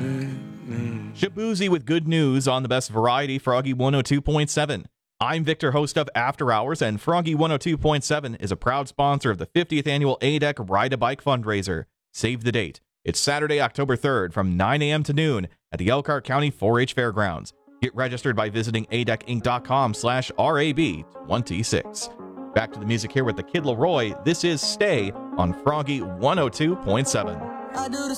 Shabuzi with good news on the best variety, Froggy 102.7. I'm Victor, host of After Hours, and Froggy 102.7 is a proud sponsor of the 50th annual ADEC Ride a Bike fundraiser. Save the date. It's Saturday, October 3rd from 9 a.m. to noon at the Elkhart County 4-H Fairgrounds. Get registered by visiting adecinc.com/RAB26. Back to the music here with the Kid Leroy. This is Stay on Froggy 102.7. I do the